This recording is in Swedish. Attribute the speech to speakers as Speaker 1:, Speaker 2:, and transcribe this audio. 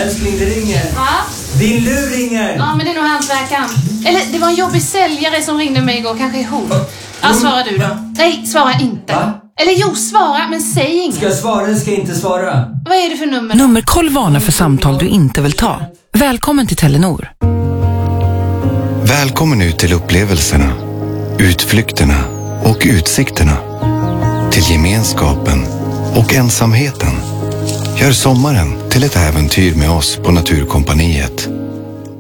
Speaker 1: Älskling, det ringer.
Speaker 2: Ja?
Speaker 1: Din lur ringer.
Speaker 2: Ja, men det är nog hantverkaren. Eller det var en jobbig säljare som ringde mig igår, kanske ihop. Ja, svara du då. Nej, svara inte.
Speaker 1: Va?
Speaker 2: Eller jo, svara, men säg inget.
Speaker 1: Ska jag svara eller ska jag inte svara?
Speaker 2: Vad är det för nummer?
Speaker 3: Nummerkoll varnar för samtal du inte vill ta. Välkommen till Telenor.
Speaker 4: Välkommen ut till upplevelserna, utflykterna och utsikterna. Till gemenskapen och ensamheten. Gör sommaren till ett äventyr med oss på Naturkompaniet.